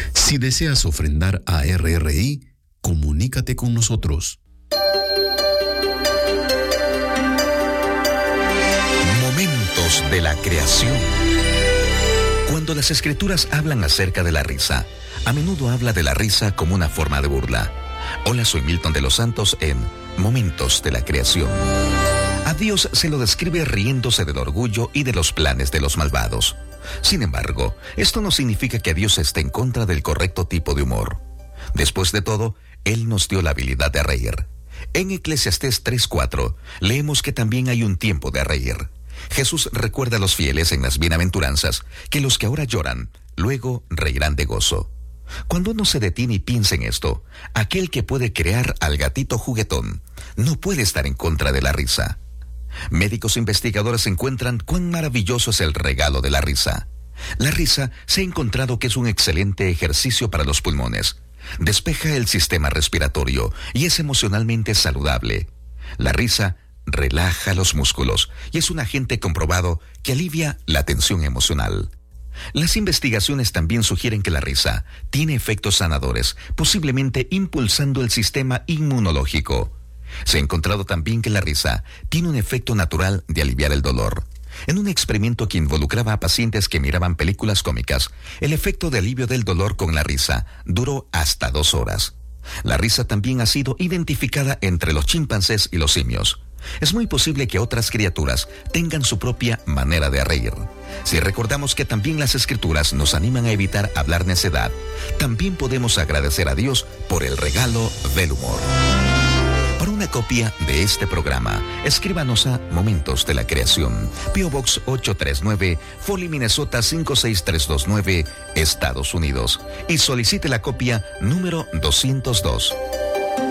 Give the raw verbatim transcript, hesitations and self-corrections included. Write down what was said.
Si deseas ofrendar a R R I, comunícate con nosotros. Momentos de la creación. Cuando las escrituras hablan acerca de la risa, a menudo habla de la risa como una forma de burla. Hola, soy Milton de los Santos en Momentos de la Creación. A Dios se lo describe riéndose del orgullo y de los planes de los malvados. Sin embargo, esto no significa que Dios esté en contra del correcto tipo de humor. Después de todo, Él nos dio la habilidad de reír. En Eclesiastés tres cuatro, leemos que también hay un tiempo de reír. Jesús recuerda a los fieles en las bienaventuranzas que los que ahora lloran, luego reirán de gozo. Cuando uno se detiene y piensa en esto, aquel que puede crear al gatito juguetón no puede estar en contra de la risa. Médicos investigadores encuentran cuán maravilloso es el regalo de la risa. La risa se ha encontrado que es un excelente ejercicio para los pulmones. Despeja el sistema respiratorio y es emocionalmente saludable. La risa relaja los músculos y es un agente comprobado que alivia la tensión emocional. Las investigaciones también sugieren que la risa tiene efectos sanadores, posiblemente impulsando el sistema inmunológico. Se ha encontrado también que la risa tiene un efecto natural de aliviar el dolor. En un experimento que involucraba a pacientes que miraban películas cómicas, el efecto de alivio del dolor con la risa duró hasta dos horas. La risa también ha sido identificada entre los chimpancés y los simios. Es muy posible que otras criaturas tengan su propia manera de reír. Si recordamos que también las escrituras nos animan a evitar hablar necedad, también podemos agradecer a Dios por el regalo del humor. Para una copia de este programa, escríbanos a Momentos de la Creación, P O Box ocho tres nueve, Foley, Minnesota cinco seis tres dos nueve, Estados Unidos, y solicite la copia número doscientos dos.